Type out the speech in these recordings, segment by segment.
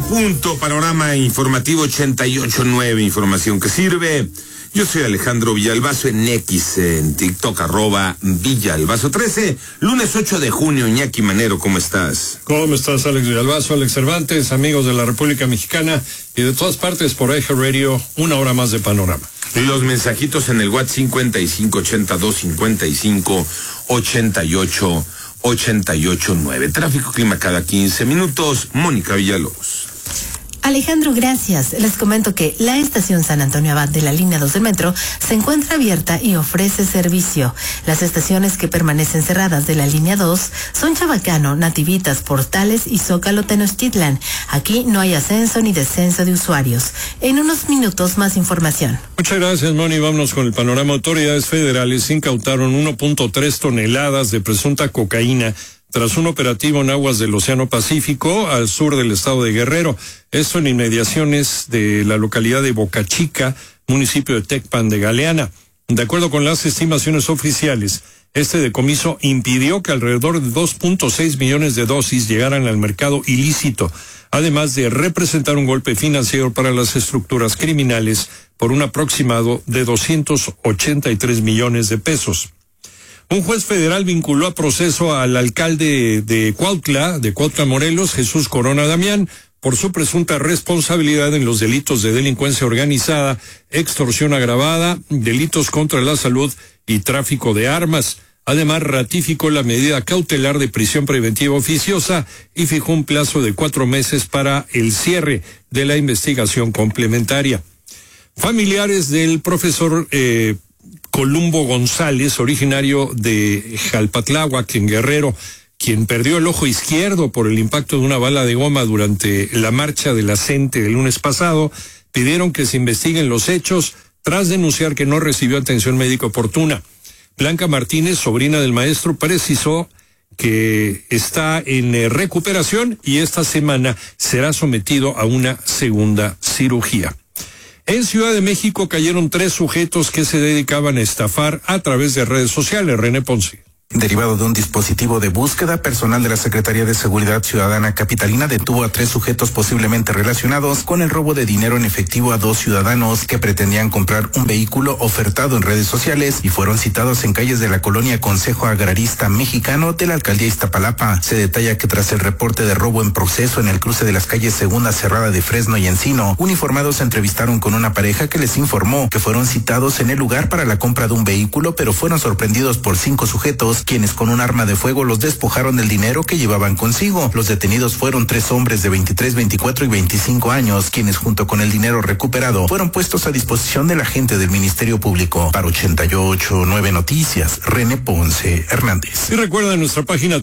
junto, panorama informativo 88.9, información que sirve. Yo soy Alejandro Villalbazo en X, en TikTok, @Villalbazo13, lunes 8 de junio, Iñaki Manero, ¿cómo estás? ¿Cómo estás, Alex Villalbazo, Alex Cervantes, amigos de la República Mexicana y de todas partes por Eje Radio, una hora más de panorama? Los mensajitos en el WhatsApp 5582-5588-889. Tráfico, clima cada 15 minutos. Mónica Villalobos. Alejandro, gracias. Les comento que la estación San Antonio Abad de la línea 2 del metro se encuentra abierta y ofrece servicio. Las estaciones que permanecen cerradas de la línea 2 son Chabacano, Nativitas, Portales y Zócalo Tenochtitlan. Aquí no hay ascenso ni descenso de usuarios. En unos minutos más información. Muchas gracias, Moni. Vámonos con el panorama. Autoridades federales incautaron 1.3 toneladas de presunta cocaína tras un operativo en aguas del Océano Pacífico al sur del estado de Guerrero. Esto en inmediaciones de la localidad de Boca Chica, municipio de Tecpan de Galeana. De acuerdo con las estimaciones oficiales, este decomiso impidió que alrededor de 2.6 millones de dosis llegaran al mercado ilícito, además de representar un golpe financiero para las estructuras criminales por un aproximado de 283 millones de pesos. Un juez federal vinculó a proceso al alcalde de Cuautla, Morelos, Jesús Corona Damián, por su presunta responsabilidad en los delitos de delincuencia organizada, extorsión agravada, delitos contra la salud y tráfico de armas. Además, ratificó la medida cautelar de prisión preventiva oficiosa y fijó un plazo de 4 meses para el cierre de la investigación complementaria. Familiares del profesor Columbo González, originario de Jalpatláhuac, en Guerrero, quien perdió el ojo izquierdo por el impacto de una bala de goma durante la marcha de la CENTE el lunes pasado, pidieron que se investiguen los hechos tras denunciar que no recibió atención médica oportuna. Blanca Martínez, sobrina del maestro, precisó que está en recuperación y esta semana será sometido a una segunda cirugía. En Ciudad de México cayeron 3 sujetos que se dedicaban a estafar a través de redes sociales. René Ponce. Derivado de un dispositivo de búsqueda, personal de la Secretaría de Seguridad Ciudadana Capitalina detuvo a 3 sujetos posiblemente relacionados con el robo de dinero en efectivo a 2 ciudadanos que pretendían comprar un vehículo ofertado en redes sociales y fueron citados en calles de la colonia Consejo Agrarista Mexicano de la alcaldía Iztapalapa. Se detalla que tras el reporte de robo en proceso en el cruce de las calles Segunda Cerrada de Fresno y Encino, uniformados se entrevistaron con una pareja que les informó que fueron citados en el lugar para la compra de un vehículo, pero fueron sorprendidos por 5 sujetos quienes con un arma de fuego los despojaron del dinero que llevaban consigo. Los detenidos fueron 3 hombres de 23, 24 y 25 años, quienes junto con el dinero recuperado fueron puestos a disposición del agente del Ministerio Público. Para 88.9 Noticias, René Ponce Hernández. Y recuerda en nuestra página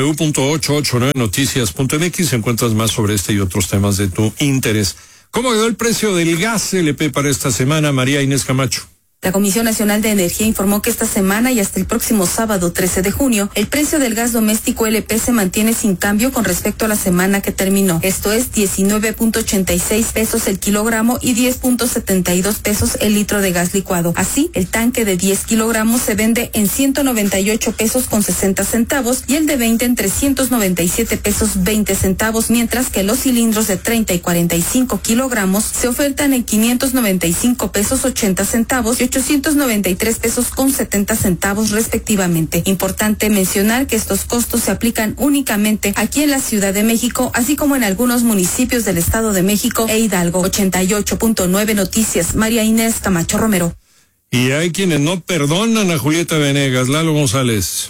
www.889noticias.mx encuentras más sobre este y otros temas de tu interés. ¿Cómo quedó el precio del gas LP para esta semana, María Inés Camacho? La Comisión Nacional de Energía informó que esta semana y hasta el próximo sábado 13 de junio, el precio del gas doméstico LP se mantiene sin cambio con respecto a la semana que terminó. Esto es 19.86 pesos el kilogramo y 10.72 pesos el litro de gas licuado. Así, el tanque de 10 kilogramos se vende en 198 pesos con 60 centavos y el de 20 en 397 pesos 20 centavos, mientras que los cilindros de 30 y 45 kilogramos se ofertan en 595 pesos 80 centavos y 893 pesos con 70 centavos respectivamente. Importante mencionar que estos costos se aplican únicamente aquí en la Ciudad de México, así como en algunos municipios del Estado de México e Hidalgo. 88.9 Noticias, María Inés Camacho Romero. Y hay quienes no perdonan a Julieta Venegas. Lalo González.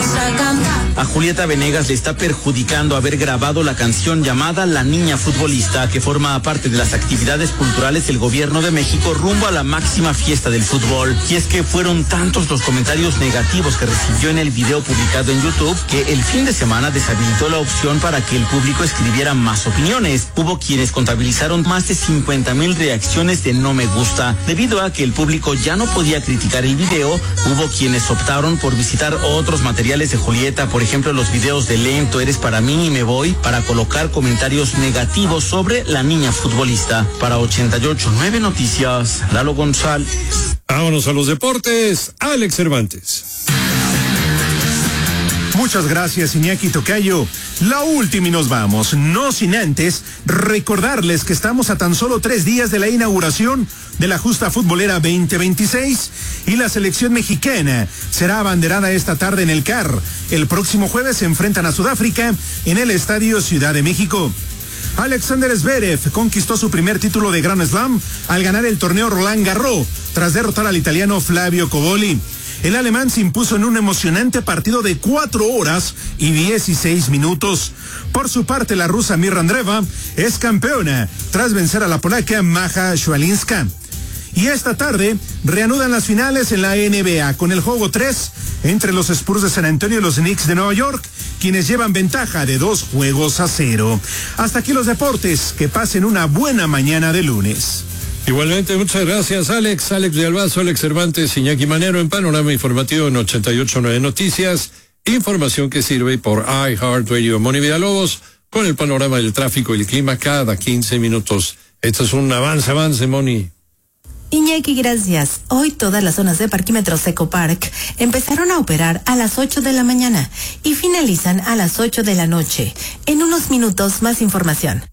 A Julieta Venegas le está perjudicando haber grabado la canción llamada La Niña Futbolista, que forma parte de las actividades culturales del gobierno de México rumbo a la máxima fiesta del fútbol. Y es que fueron tantos los comentarios negativos que recibió en el video publicado en YouTube que el fin de semana deshabilitó la opción para que el público escribiera más opiniones. Hubo quienes contabilizaron más de 50,000 reacciones de no me gusta. Debido a que el público ya no podía criticar el video, hubo quienes optaron por visitar otros materiales de Julieta, por ejemplo los videos de Lento, Eres para mí y Me voy, para colocar comentarios negativos sobre la niña futbolista. Para 88.9 Noticias, Lalo González. Vámonos a los deportes, Alex Cervantes. Muchas gracias, Iñaki Tocayo. La última y nos vamos, no sin antes recordarles que estamos a tan solo 3 días de la inauguración de la Justa Futbolera 2026 y la selección mexicana será abanderada esta tarde en el CAR. El próximo jueves se enfrentan a Sudáfrica en el Estadio Ciudad de México. Alexander Zverev conquistó su primer título de Grand Slam al ganar el torneo Roland Garros tras derrotar al italiano Flavio Cobolli. El alemán se impuso en un emocionante partido de 4 horas y 16 minutos. Por su parte, la rusa Mirra Andreeva es campeona tras vencer a la polaca Maja Swialinska. Y esta tarde reanudan las finales en la NBA con el juego 3 entre los Spurs de San Antonio y los Knicks de Nueva York, quienes llevan ventaja de 2-0. Hasta aquí los deportes. Que pasen una buena mañana de lunes. Igualmente, muchas gracias, Alex Villalbazo, Alex Cervantes, Iñaki Manero en Panorama Informativo en 88.9 Noticias. Información que sirve por iHeartRadio. Moni Villalobos con el panorama del tráfico y el clima cada 15 minutos. Esto es un avance, Moni. Iñaki, gracias. Hoy todas las zonas de parquímetros Ecopark empezaron a operar a las 8 de la mañana y finalizan a las 8 de la noche. En unos minutos, más información.